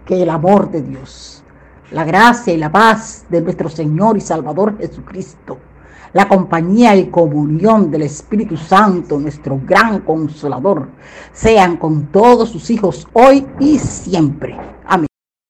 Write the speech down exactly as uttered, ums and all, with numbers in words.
Que el amor de Dios, la gracia y la paz de nuestro Señor y Salvador Jesucristo, la compañía y comunión del Espíritu Santo, nuestro gran consolador, sean con todos sus hijos hoy y siempre. Amén.